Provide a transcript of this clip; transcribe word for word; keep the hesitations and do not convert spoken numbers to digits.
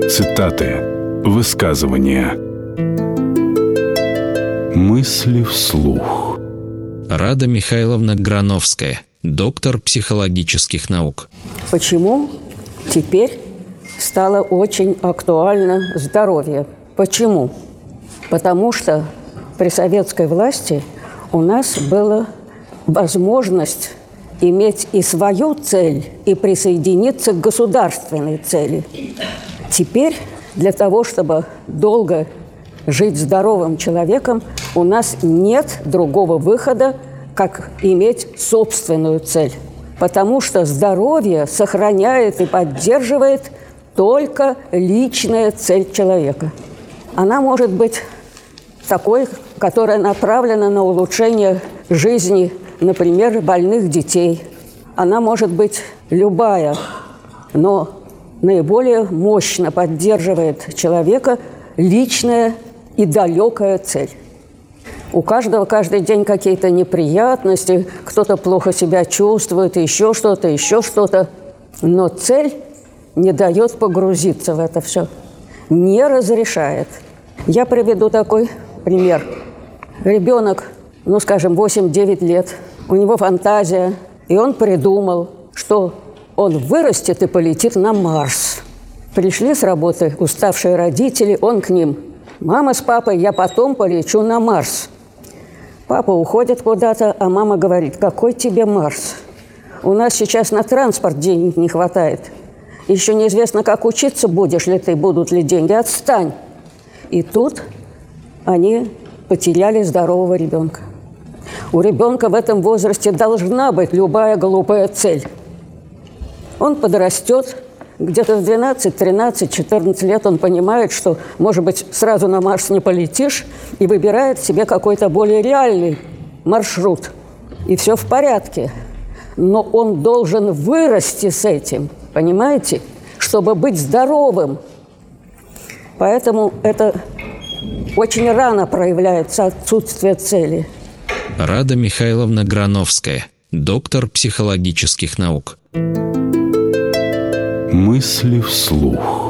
Цитаты, высказывания, мысли вслух. Рада Михайловна Грановская, доктор психологических наук. Почему теперь стало очень актуально здоровье? Почему? Потому что при советской власти у нас была возможность иметь и свою цель, и присоединиться к государственной цели. Теперь для того, чтобы долго жить здоровым человеком, у нас нет другого выхода, как иметь собственную цель. Потому что здоровье сохраняет и поддерживает только личная цель человека. Она может быть такой, которая направлена на улучшение жизни, например, больных детей. Она может быть любая, но наиболее мощно поддерживает человека личная и далекая цель. У каждого каждый день какие-то неприятности, кто-то плохо себя чувствует, еще что-то, еще что-то. Но цель не дает погрузиться в это все, не разрешает. Я приведу такой пример. Ребенок, ну, скажем, восемь-девять лет, у него фантазия, и он придумал, что он вырастет и полетит на Марс. Пришли с работы уставшие родители, он к ним: «Мама с папой, я потом полечу на Марс». Папа уходит куда-то, а мама говорит: «Какой тебе Марс? У нас сейчас на транспорт денег не хватает. Еще неизвестно, как учиться будешь ли ты, будут ли деньги. Отстань». И тут они потеряли здорового ребенка. У ребенка в этом возрасте должна быть любая глупая цель. Он подрастет, где-то в двенадцать, тринадцать, четырнадцать лет он понимает, что, может быть, сразу на Марс не полетишь, и выбирает себе какой-то более реальный маршрут. И все в порядке. Но он должен вырасти с этим, понимаете, чтобы быть здоровым. Поэтому это очень рано проявляется отсутствие цели. Рада Михайловна Грановская, доктор психологических наук. Мысли вслух.